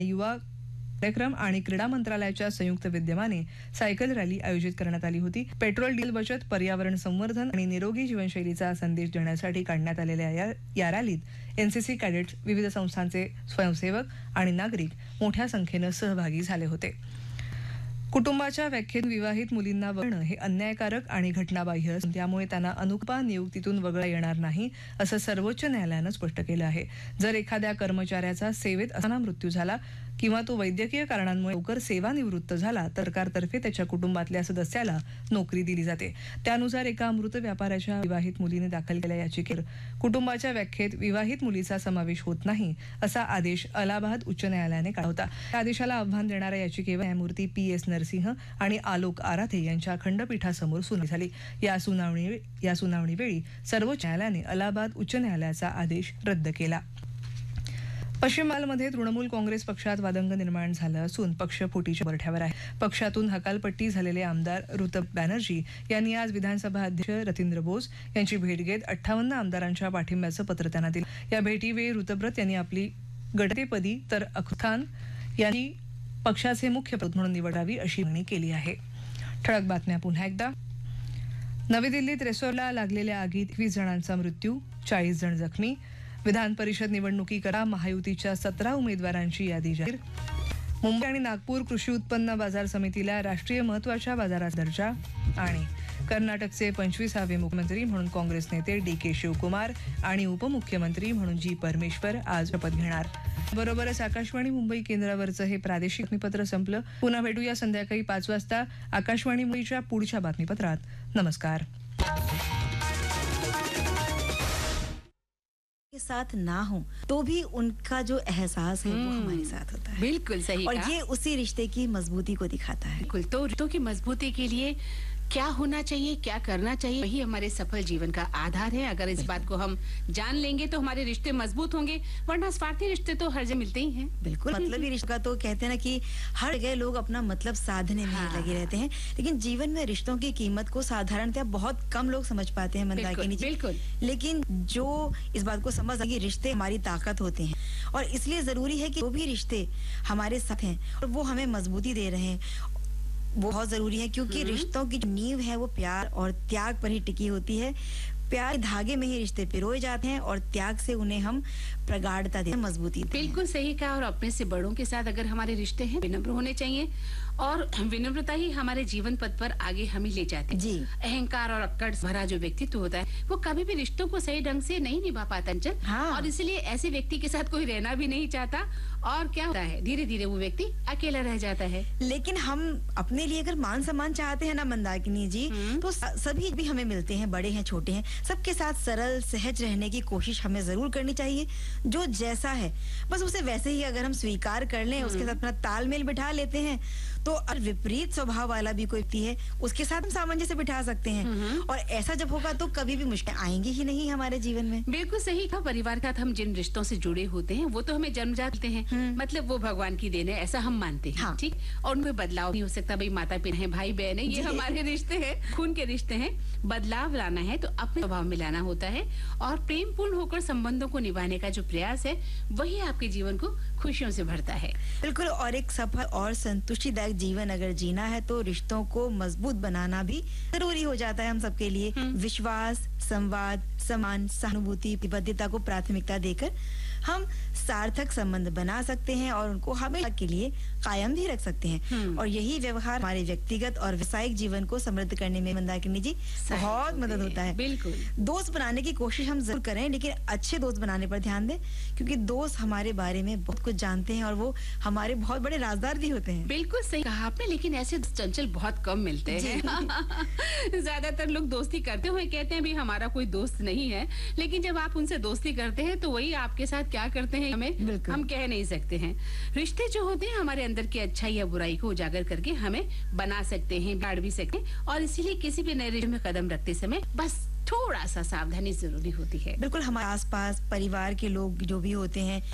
युवा कार्यक्रम आणि क्रीडा मंत्रालयाच्या संयुक्त विद्यमाने सायकल रॅली आयोजित करण्यात आली होती. पेट्रोल डिझेल बचत, पर्यावरण संवर्धन आणि निरोगी जीवनशैलीचा संदेश देण्यासाठी काढण्यात आलेल्या या रॅलीत एनसीसी कॅडेट्स, विविध संस्थांचे स्वयंसेवक आणि नागरिक मोठ्या संख्येनं सहभागी झाले होते. कुटुंबाच्या व्याख्येतून विवाहित मुलींना वगळणं हे अन्यायकारक आणि घटनाबाह्य असून त्यामुळे त्यांना अनुकंपा नियुक्तीतून वगळता येणार नाही असं सर्वोच्च न्यायालयानं स्पष्ट केलं आहे. जर एखाद्या कर्मचाऱ्याचा सेवेत असताना मृत्यू झाला किंवा तो वैद्यकीय कारणांमुळे लवकर सेवानिवृत्त झाला तर सरकारतर्फे त्याच्या कुटुंबातल्या सदस्याला नोकरी दिली जाते. त्यानुसार एका मृत व्यापाऱ्याच्या विवाहित मुलीने दाखल केलेल्या याचिकेवर कुटुंबाच्या व्याख्येत विवाहित मुलीचा समावेश होत नाही असा आदेश अलाहाबाद उच्च न्यायालयाने काढला होता. या आदेशाला आव्हान देणाऱ्या याचिकेवर न्यायमूर्ती PS नरसिंह आणि आलोक आराधे यांच्या खंडपीठासमोर सुनावणी झाली. या सुनावणीवेळी सर्वोच्च न्यायालयाने अलाहाबाद उच्च न्यायालयाचा आदेश रद्द केला. पश्चिम बंगालमध्ये तृणमूल काँग्रेस पक्षात वादंग निर्माण झालं असून पक्ष फुटीच्या उंबरठ्यावर आहे. पक्षातून हकालपट्टी झालेले आमदार ऋतब बॅनर्जी यांनी आज विधानसभा अध्यक्ष रतींद्र बोस यांची भेट घेत 58 आमदारांच्या पाठिंब्याचं पत्र त्यांना दिलं. या भेटीवेळी ऋतब्रत यांनी आपली गटतेपदी तर अख्तान यांनी पक्षाचे मुख्य प्रमुख म्हणून निवडावी अशी मागणी केली आहे. ठळक बातम्या पुन्हा एकदा. नवी दिल्लीत रेसोरला लागलेल्या आगीत 21 जणांचा मृत्यू, 40 जण जखमी. विधान परिषद निवडणुकीकरता महायुतीच्या 17 उमेदवारांची यादी जाहीर. मुंबई आणि नागपूर कृषी उत्पन्न बाजार समितीला राष्ट्रीय महत्त्वाच्या बाजाराचा दर्जा. आणि कर्नाटकचे 25वे मुख्यमंत्री म्हणून काँग्रेस नेते DK शिवकुमार आणि उपमुख्यमंत्री म्हणून G परमेश्वर आज शपथ घेणार. बरोबरच आकाशवाणी मुंबई केंद्रावरचं हे प्रादेशिक बातमीपत्र संपलं. पुन्हा भेटूया संध्याकाळी 5 वाजता आकाशवाणी मुंबईच्या पुढच्या बातमीपत्रात. नमस्कार. के साथ ना हो तो भी उनका जो एहसास है वो हमारे साथ होता है. बिल्कुल सही और कहा. ये उसी रिश्ते की मजबूती को दिखाता है. बिल्कुल. तो रिश्तों की मजबूती के लिए क्या होना चाहिए, क्या करना चाहिए, वही हमारे सफल जीवन का आधार है. अगर इस बात को हम जान लेंगे तो हमारे रिश्ते मजबूत होंगे, वरना स्वार्थी रिश्ते तो हर जगह मिलते ही हैं. बिल्कुल. मतलब ही रिश्ते का तो कहते हैं ना कि हर जगह लोग अपना मतलब साधने में लगे रहते हैं, लेकिन जीवन में रिश्तों की कीमत को साधारणतः बहुत कम लोग समझ पाते हैं. मंदाकिनी जी, बिल्कुल. लेकिन जो इस बात को समझ कि रिश्ते हमारी ताकत होते हैं और इसलिए जरूरी है कि जो भी रिश्ते हमारे साथ हैं और वो हमें मजबूती दे रहे हैं वो बहुत जरूरी है, क्योंकि रिश्तों की जो नींव है वो प्यार और त्याग पर ही टिकी होती है. प्यार के धागे में ही रिश्ते पिरोए जाते हैं और त्याग से उन्हें हम प्रगाढ़ता देते हैं, मजबूती देते हैं. बिल्कुल सही कहा. और अपने से बड़ों के साथ अगर हमारे रिश्ते हैं, विनम्र होने चाहिए और विनम्रता ही हमारे जीवन पथ पर आगे हमें ले जाती है. जी. अहंकार और अक्कड़ भरा जो व्यक्तित्व होता है वो कभी भी रिश्तों को सही ढंग से नहीं निभा पाता. हाँ. और इसलिए ऐसे व्यक्ति के साथ कोई रहना भी नहीं चाहता और क्या होता है, धीरे धीरे वो व्यक्ति अकेला रह जाता है. लेकिन हम अपने लिए अगर मान सम्मान चाहते हैं ना मंदाकिनी जी, तो सभी भी हमें मिलते हैं, बड़े हैं छोटे हैं, सबके साथ सरल सहज रहने की कोशिश हमें जरूर करनी चाहिए. जो जैसा है बस उसे वैसे ही अगर हम स्वीकार कर लें, उसके साथ अपना तालमेल बिठा लेते हैं, तो विपरीत स्वभाव वाला भी कोई व्यक्ति है उसके साथ हम सामंजस्य बिठा सकते हैं. और ऐसा जब होगा तो कभी भी मुश्किल आएंगी ही नहीं हमारे जीवन में. बिल्कुल सही कहा. परिवार के साथ हम जिन रिश्तों से जुड़े होते हैं वो तो हमें जन्मजात मिलते हैं, मतलब वो भगवान की देन है ऐसा हम मानते हैं. हाँ. ठीक. और उनमें बदलाव नहीं हो सकता. भाई माता पिता है, भाई बहन है, ये हमारे रिश्ते हैं, खून के रिश्ते हैं. बदलाव लाना है तो अपने स्वभाव में लाना होता है और प्रेम पूर्ण होकर संबंधों को निभाने का जो प्रयास है वही आपके जीवन को खुशियों से भरता है. बिल्कुल. और एक सफल और संतुष्टिदायक जीवन अगर जीना है तो रिश्तों को मजबूत बनाना भी जरूरी हो जाता है हम सबके लिए. विश्वास, संवाद, सम्मान, सहानुभूति, प्रतिबद्धता को प्राथमिकता देकर हम सार्थक संबंध बना सकते हैं और उनको हमेशा के लिए कायम भी रख सकते हैं. और यही व्यवहार हमारे व्यक्तिगत और व्यावसायिक जीवन को समृद्ध करने में मंदाकिनी जी बहुत मदद होता है. बिल्कुल. दोस्त बनाने की कोशिश हम जरूर करें, लेकिन अच्छे दोस्त बनाने पर ध्यान दें, क्योंकि दोस्त हमारे बारे में बहुत कुछ जानते हैं और वो हमारे बहुत बड़े राजदार भी होते हैं. बिल्कुल सही कहा आपने. लेकिन ऐसे चंचल बहुत कम मिलते हैं. ज्यादातर लोग दोस्ती करते हुए कहते हैं भी हमारा कोई दोस्त नहीं है, लेकिन जब आप उनसे दोस्ती करते हैं तो वही आपके साथ क्या करते हैं हमें हम कह नहीं सकते हैं. रिश्ते जो होते हैं हमारे अंदर की अच्छाई या बुराई को उजागर करके हमें बना सकते हैं, बिगाड़ भी सकते हैं. और इसीलिए किसी भी नए रिश्ते में कदम रखते समय बस थोड़ा सा सावधानी जरूरी होती है. बिल्कुल. हमारे आसपास परिवार के लोग जो भी होते हैं